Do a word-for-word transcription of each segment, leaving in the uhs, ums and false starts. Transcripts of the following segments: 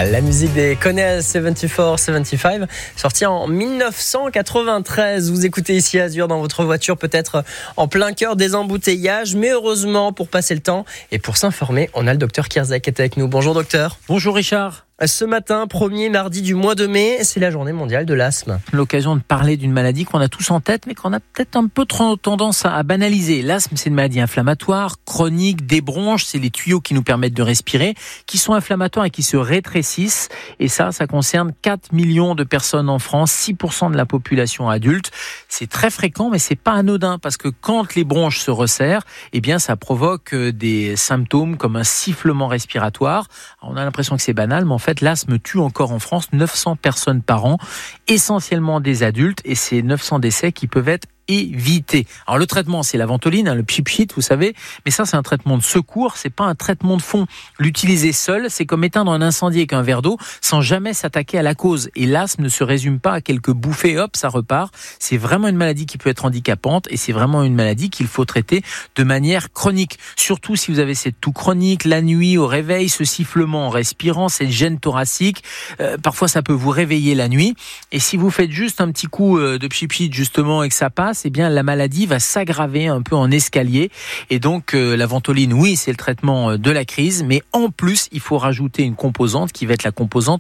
La musique des Coney soixante-quatre soixante-quinze, sortie en dix-neuf cent quatre-vingt-treize. Vous écoutez ici Azur dans votre voiture, peut-être en plein cœur des embouteillages, mais heureusement, pour passer le temps et pour s'informer, on a le docteur Kierzek qui est avec nous. Bonjour docteur. Bonjour Richard. Ce matin, premier mardi du mois de mai, c'est la journée mondiale de l'asthme. L'occasion de parler d'une maladie qu'on a tous en tête, mais qu'on a peut-être un peu trop tendance à banaliser. L'asthme, c'est une maladie inflammatoire, chronique, des bronches, c'est les tuyaux qui nous permettent de respirer, qui sont inflammatoires et qui se rétrécissent. Et ça, ça concerne quatre millions de personnes en France, six pour cent de la population adulte. C'est très fréquent, mais c'est pas anodin, parce que quand les bronches se resserrent, eh bien, ça provoque des symptômes comme un sifflement respiratoire. Alors, on a l'impression que c'est banal, mais en fait, En fait, l'asthme tue encore en France neuf cents personnes par an, essentiellement des adultes, et c'est neuf cents décès qui peuvent être éviter. Alors le traitement, c'est la ventoline, hein, le pchit-pchit, vous savez, mais ça c'est un traitement de secours, c'est pas un traitement de fond. L'utiliser seul, c'est comme éteindre un incendie avec un verre d'eau sans jamais s'attaquer à la cause. Et l'asthme ne se résume pas à quelques bouffées, hop, ça repart. C'est vraiment une maladie qui peut être handicapante et c'est vraiment une maladie qu'il faut traiter de manière chronique. Surtout si vous avez cette toux chronique, la nuit au réveil, ce sifflement en respirant, cette gêne thoracique, euh, parfois ça peut vous réveiller la nuit. Et si vous faites juste un petit coup euh, de pchit-pchit justement et que ça passe, eh bien la maladie va s'aggraver un peu en escalier. Et donc euh, la ventoline, oui, c'est le traitement de la crise, mais en plus, il faut rajouter une composante qui va être la composante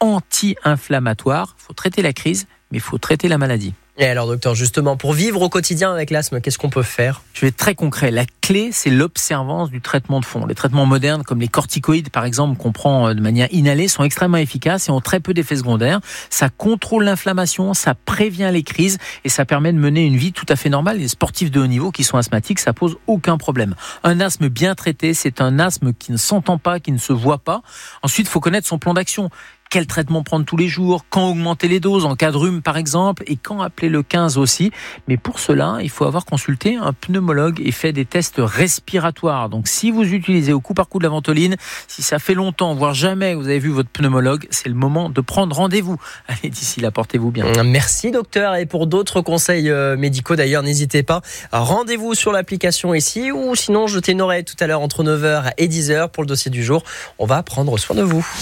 anti-inflammatoire. Il faut traiter la crise, mais il faut traiter la maladie. Et alors docteur, justement, pour vivre au quotidien avec l'asthme, qu'est-ce qu'on peut faire ? Je vais être très concret. La clé, c'est l'observance du traitement de fond. Les traitements modernes, comme les corticoïdes, par exemple, qu'on prend de manière inhalée, sont extrêmement efficaces et ont très peu d'effets secondaires. Ça contrôle l'inflammation, ça prévient les crises et ça permet de mener une vie tout à fait normale. Les sportifs de haut niveau qui sont asthmatiques, ça pose aucun problème. Un asthme bien traité, c'est un asthme qui ne s'entend pas, qui ne se voit pas. Ensuite, il faut connaître son plan d'action. Quel traitement prendre tous les jours, quand augmenter les doses, en cas de rhume par exemple, et quand appeler le quinze aussi. Mais pour cela, il faut avoir consulté un pneumologue et fait des tests respiratoires. Donc si vous utilisez au coup par coup de la ventoline, si ça fait longtemps, voire jamais vous avez vu votre pneumologue, c'est le moment de prendre rendez-vous. Allez, d'ici là, portez-vous bien. Merci docteur, et pour d'autres conseils médicaux d'ailleurs, n'hésitez pas, rendez-vous sur l'application ici, ou sinon jetez une oreille tout à l'heure entre neuf heures et dix heures pour le dossier du jour. On va prendre soin de vous.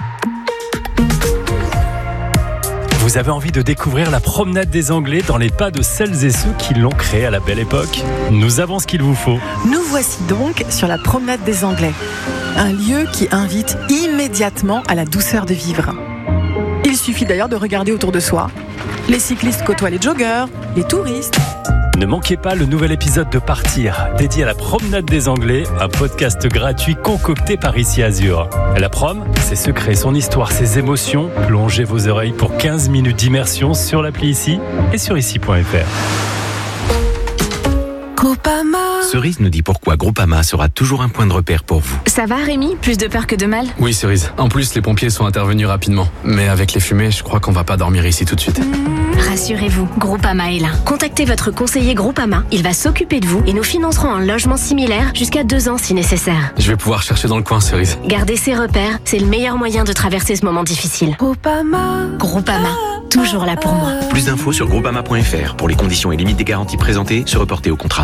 Vous avez envie de découvrir la promenade des Anglais dans les pas de celles et ceux qui l'ont créée à la belle époque ? Nous avons ce qu'il vous faut. Nous voici donc sur la promenade des Anglais, un lieu qui invite immédiatement à la douceur de vivre. Il suffit d'ailleurs de regarder autour de soi. Les cyclistes côtoient les joggeurs, les touristes. Ne manquez pas le nouvel épisode de Partir, dédié à la promenade des Anglais, un podcast gratuit concocté par Ici Azur. La prom, c'est se créer son histoire, ses émotions. Plongez vos oreilles pour quinze minutes d'immersion sur l'appli Ici et sur ici point f r. Groupama. Cerise nous dit pourquoi Groupama sera toujours un point de repère pour vous. Ça va Rémi ? Plus de peur que de mal ? Oui Cerise, en plus les pompiers sont intervenus rapidement. Mais avec les fumées, je crois qu'on va pas dormir ici tout de suite. Rassurez-vous, Groupama est là. Contactez votre conseiller Groupama, il va s'occuper de vous et nous financerons un logement similaire jusqu'à deux ans si nécessaire. Je vais pouvoir chercher dans le coin Cerise. Gardez ses repères, c'est le meilleur moyen de traverser ce moment difficile. Groupama. Groupama, toujours là pour moi. Plus d'infos sur groupama point f r. Pour les conditions et limites des garanties présentées, se reporter au contrat.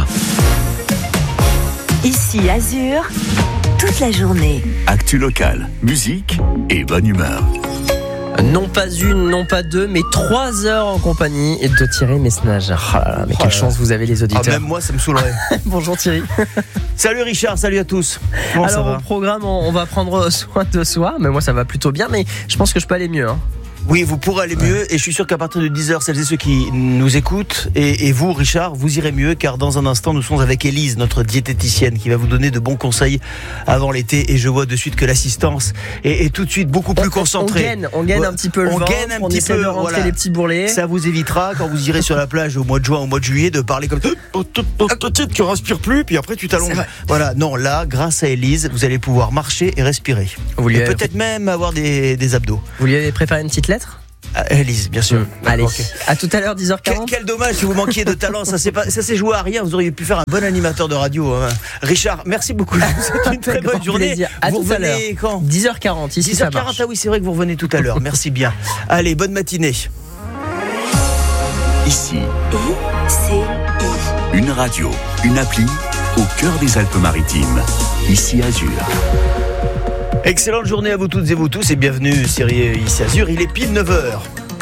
Ici Azur, toute la journée. Actu locale, musique et bonne humeur. Non pas une, non pas deux, mais trois heures en compagnie de Thierry Messnage. Oh là là, mais quelle oh chance vous avez les auditeurs. Ah, même moi, ça me saoulerait. Bonjour Thierry. Salut Richard, salut à tous. Comment Alors ça va ? au programme, on va prendre soin de soi, mais moi ça va plutôt bien, mais je pense que je peux aller mieux. Hein. Oui, vous pourrez aller mieux, ouais. Et je suis sûr qu'à partir de dix heures, celles et ceux qui nous écoutent, et, et vous, Richard, vous irez mieux, car dans un instant, nous sommes avec Élise, notre diététicienne, qui va vous donner de bons conseils avant l'été, et je vois de suite que l'assistance est, est tout de suite beaucoup plus on, concentrée. On gaine, on gaine ouais. un petit peu le on ventre, gaine un on petit essaie peu, de rentrer voilà. les petits bourrelets. Ça vous évitera, quand vous irez sur la plage au mois de juin, au mois de juillet, de parler comme tu respires plus, puis après tu t'allonges. Voilà, non, là, grâce à Élise, vous allez pouvoir marcher et respirer. Vous et peut-être même avoir des, des abdos. Vous lui avez préparé une petite lettre ? Élise, bien sûr. Mmh. Allez, okay. À tout à l'heure, dix heures quarante. Quel, quel dommage que vous manquiez de talent, ça s'est, pas, ça s'est joué à rien. Vous auriez pu faire un bon animateur de radio. Hein. Richard, merci beaucoup. C'est une très bonne journée. Plaisir. À vous tout à l'heure. Quand dix heures quarante, ici dix heures quarante, ça marche. Ah oui, c'est vrai que vous revenez tout à l'heure. Merci bien. Allez, bonne matinée. Ici. I C I. Une radio, une appli au cœur des Alpes-Maritimes. Ici Azur. Excellente journée à vous toutes et vous tous et bienvenue sur ici Azur, il est pile neuf heures.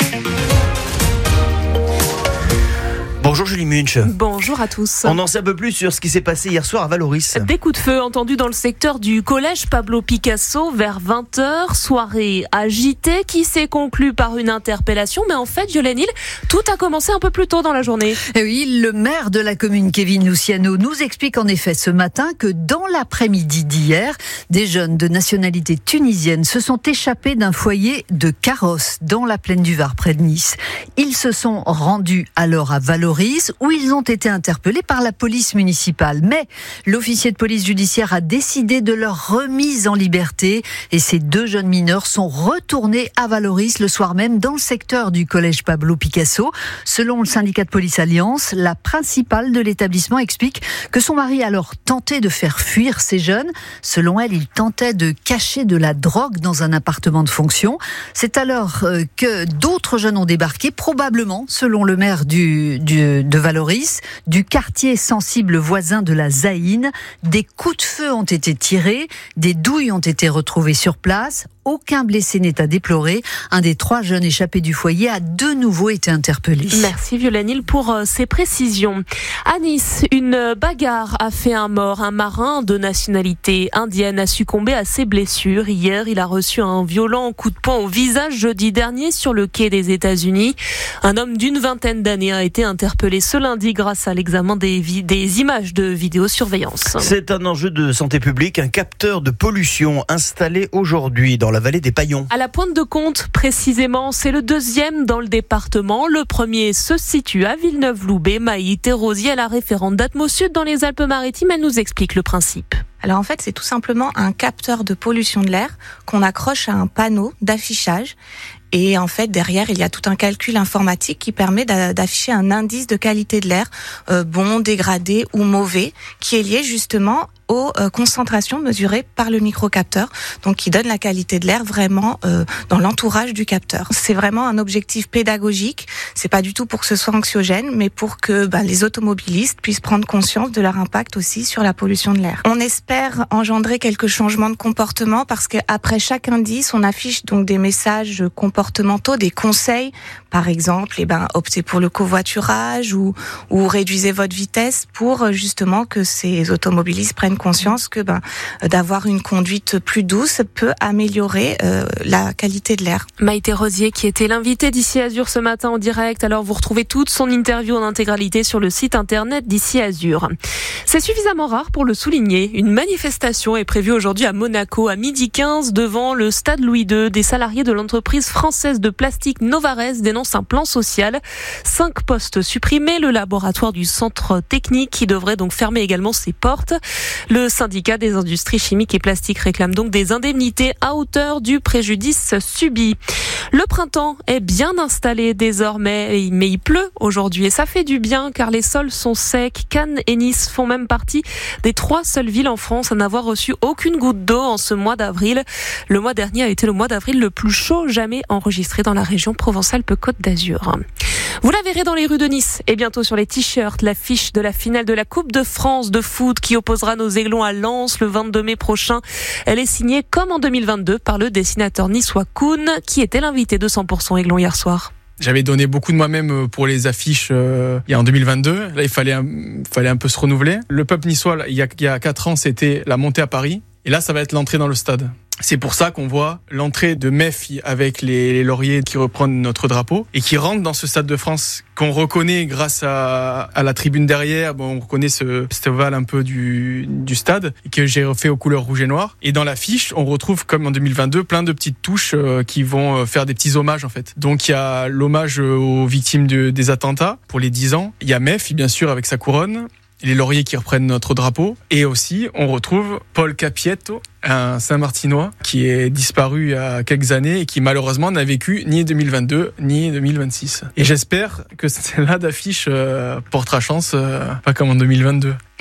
Bonjour Julie Munch. Bonjour à tous. On en sait un peu plus sur ce qui s'est passé hier soir à Valoris. Des coups de feu entendus dans le secteur du collège Pablo Picasso vers vingt heures. Soirée agitée qui s'est conclue par une interpellation. Mais en fait, Violaine Hill, tout a commencé un peu plus tôt dans la journée. Et oui, le maire de la commune, Kevin Luciano, nous explique en effet ce matin que dans l'après-midi d'hier, des jeunes de nationalité tunisienne se sont échappés d'un foyer de carrosse dans la plaine du Var près de Nice. Ils se sont rendus alors à Valoris, où ils ont été interpellés par la police municipale. Mais l'officier de police judiciaire a décidé de leur remise en liberté et ces deux jeunes mineurs sont retournés à Valoris le soir même dans le secteur du collège Pablo Picasso. Selon le syndicat de police Alliance, la principale de l'établissement explique que son mari a alors tenté de faire fuir ces jeunes. Selon elle, il tentait de cacher de la drogue dans un appartement de fonction. C'est alors que d'autres jeunes ont débarqué, probablement, selon le maire du, du de Valoris, du quartier sensible voisin de la Zaïne. Des coups de feu ont été tirés, des douilles ont été retrouvées sur place. Aucun blessé n'est à déplorer. Un des trois jeunes échappés du foyer a de nouveau été interpellé. Merci Violaine Hill pour euh, ces précisions. À Nice, une bagarre a fait un mort. Un marin de nationalité indienne a succombé à ses blessures. Hier, il a reçu un violent coup de poing au visage jeudi dernier sur le quai des États-Unis. Un homme d'une vingtaine d'années a été interpellé ce lundi grâce à l'examen des, vi- des images de vidéosurveillance. C'est un enjeu de santé publique, un capteur de pollution installé aujourd'hui dans la vallée des Paillons. À la Pointe de Comte, précisément, c'est le deuxième dans le département. Le premier se situe à Villeneuve-Loubet. Maïté Rosier, la référente d'Atmosud dans les Alpes-Maritimes, elle nous explique le principe. Alors en fait, c'est tout simplement un capteur de pollution de l'air qu'on accroche à un panneau d'affichage. Et en fait, derrière, il y a tout un calcul informatique qui permet d'afficher un indice de qualité de l'air, euh, bon, dégradé ou mauvais, qui est lié justement aux euh, concentrations mesurées par le microcapteur, donc qui donne la qualité de l'air vraiment euh, dans l'entourage du capteur. C'est vraiment un objectif pédagogique. C'est pas du tout pour que ce soit anxiogène, mais pour que bah, les automobilistes puissent prendre conscience de leur impact aussi sur la pollution de l'air. On espère engendrer quelques changements de comportement parce qu'après chaque indice, on affiche donc des messages comportementaux, des conseils. Par exemple, eh ben, optez pour le covoiturage ou, ou réduisez votre vitesse pour justement que ces automobilistes prennent conscience que ben, d'avoir une conduite plus douce peut améliorer euh, la qualité de l'air. Maïté Rosier qui était l'invitée d'Ici Azur ce matin en direct. Alors vous retrouvez toute son interview en intégralité sur le site internet d'Ici Azur. C'est suffisamment rare pour le souligner. Une manifestation est prévue aujourd'hui à Monaco à midi quinze devant le stade Louis deux. Des salariés de l'entreprise française de plastique Novares dénoncent un plan social. Cinq postes supprimés. Le laboratoire du centre technique qui devrait donc fermer également ses portes. Le syndicat des industries chimiques et plastiques réclame donc des indemnités à hauteur du préjudice subi. Le printemps est bien installé désormais, mais il pleut aujourd'hui et ça fait du bien car les sols sont secs. Cannes et Nice font même partie des trois seules villes en France à n'avoir reçu aucune goutte d'eau en ce mois d'avril. Le mois dernier a été le mois d'avril le plus chaud jamais enregistré dans la région Provence-Alpes-Côte d'Azur. Vous la verrez dans les rues de Nice et bientôt sur les t-shirts, l'affiche de la finale de la Coupe de France de foot qui opposera nos Aiglons à Lens le vingt-deux mai prochain. Elle est signée comme en deux mille vingt-deux par le dessinateur niçois Koun qui était l'invité de cent pour cent Aiglon hier soir. J'avais donné beaucoup de moi-même pour les affiches euh, il y a en deux mille vingt-deux. Là, il fallait un, fallait un peu se renouveler. Le peuple niçois, là, il y a, il y a quatre ans, c'était la montée à Paris. Et là, ça va être l'entrée dans le stade. C'est pour ça qu'on voit l'entrée de Mef avec les, les lauriers qui reprennent notre drapeau et qui rentrent dans ce Stade de France qu'on reconnaît grâce à, à la tribune derrière. Bon, on reconnaît ce, cet ovale un peu du, du stade et que j'ai refait aux couleurs rouge et noir. Et dans l'affiche, on retrouve comme en deux mille vingt-deux plein de petites touches euh, qui vont faire des petits hommages en fait. Donc il y a l'hommage aux victimes de, des attentats pour les dix ans. Il y a Mef bien sûr avec sa couronne. Les lauriers qui reprennent notre drapeau. Et aussi, on retrouve Paul Capietto, un Saint-Martinois qui est disparu il y a quelques années et qui malheureusement n'a vécu ni deux mille vingt-deux ni deux mille vingt-six. Et j'espère que celle-là d'affiche euh, portera chance, euh, pas comme en deux mille vingt-deux.